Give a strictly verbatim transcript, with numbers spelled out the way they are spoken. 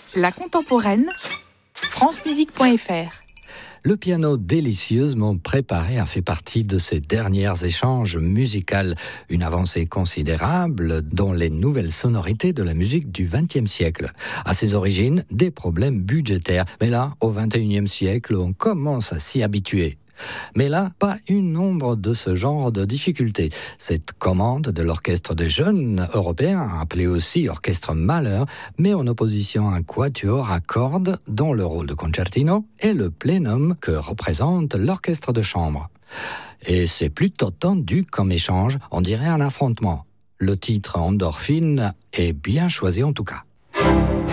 La contemporaine, france musique point f r. Le piano délicieusement préparé a fait partie de ces derniers échanges musicaux, une avancée considérable dans les nouvelles sonorités de la musique du vingtième siècle. À ses origines, des problèmes budgétaires. Mais là, au vingt et unième siècle, on commence à s'y habituer. Mais là, pas une ombre de ce genre de difficultés. Cette commande de l'orchestre des jeunes européens, appelé aussi orchestre Mahler, met en opposition un quatuor à cordes dont le rôle de concertino est le plénum que représente l'orchestre de chambre. Et c'est plutôt tendu comme échange, on dirait un affrontement. Le titre Endorphine est bien choisi en tout cas.